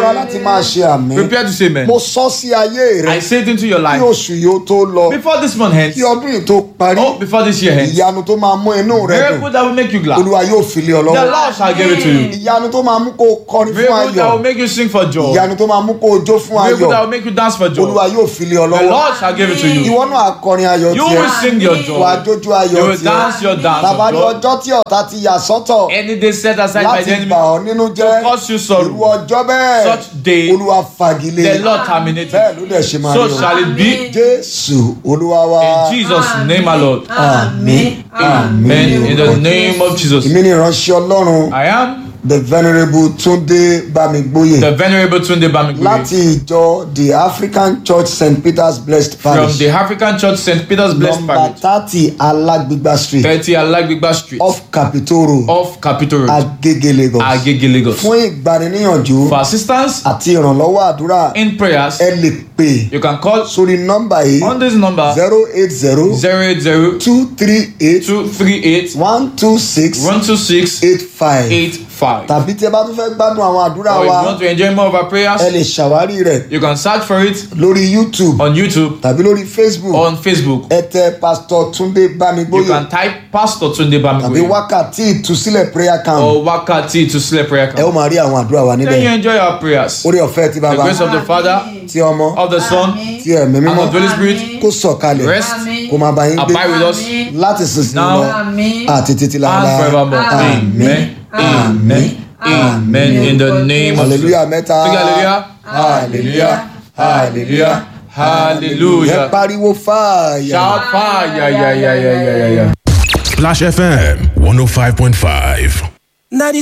múra láti máa ṣe àmì. Prepare to say amen. Mo sọ sí ayé rẹ. I say it into your Kí life. oṣù yìí ó tó lọ. Before this month ends. Kí ọdún yìí tó parí. Oh, before this year ends. Ìyanu tó máa mú inú rẹ Miracle dùn. that will make you glad. Olúwa yóò fi lé ọ The lọ́wọ́. Lord shall give it to you. Ìyanu tó máa mú kó o kọrin fún Miracle that will ayọ̀. make you sing for joy. Ìyanu tó máa mú kó o jó fún Miracle that ayọ̀. will make you dance for joy. Olúwa yóò fi lé ọ The lọ́wọ́. Lord shall give it to you. Ìwọ náà akọrin ayọ̀ You will tiẹ̀. sing your joy. Wà á jójú You ayọ̀ will tiẹ̀. dance your dance Bàbá of ní joy. ọjọ́ tí ọ̀tá ti yà sọ́tọ̀ Any day set aside by the láti enemy bà ọ́ nínú jẹ́. to cause you Irú sorrow. ọjọ́ bẹ́ẹ̀. Such day, Olúwa fagilé. the Lord terminated. Bẹ́ẹ̀ ló dẹ̀ ṣe máa So rí o. shall it be. Jésù Olúwa wa. In Jesus' name, our Lord. Àmín. Amen. In the name of Jesus. Èmi ni ìránṣẹ́ Ọlọ́run. I am The Venerable Túndé Bámigbóyè. the Venerable Tunde Bamigboye Láti ìjọ The African Church St. Peter's Blessed from Parish. the African Church St. Peter's Blessed Number Parish, 30 Alágbègbà Street 30 Alagbigba Street, off Capitol Road, off Capitol Road, Agége Lagos. Agege, Lagos. Fún ìgbaniníyànjú For assistance àti ìrànlọ́wọ́ àdúrà in prayers, ẹ lè pè you can call sórí nọ́mbà yìí on this number 080 080 238 238 126 126 85 85. tàbí tí ẹ bá tún fẹ́ gbádùn àwọn àdúrà Or if you wa want to enjoy more of our prayers, ẹ lè ṣàwárí rẹ̀ you can search for it lórí YouTube on YouTube, tàbí lórí Facebook. on Facebook. Ẹ tẹ Pastor Túndé You Bámigbóyè can type Pastor Tunde tàbí Bamigboye wákàtí ìtúsílẹ̀ prayer camp. or Wakati to Sleep Prayer Ẹ ó Camp. máa rí àwọn àdúrà wa Then you níbẹ̀. enjoy our prayers. Orí ọ̀fẹ́ ti The bàbá grace of the Father, ti ọmọ of the Son, ti ẹ̀mí and mímọ́ of the Holy Spirit kó sọ̀kalẹ̀ rest, kó máa bá yín gbé abide with us láti sísìn now lọ àti títí and láéláé. forevermore. Amen. Amen. Amen. In the name of Jesus. Hallelujah mẹ́ta. Sing hallelujah. Hallelujah. Hallelujah. Ẹ Hallelujah. pariwo fàáyà. Shout fire. Yeah. Splash FM 105.5.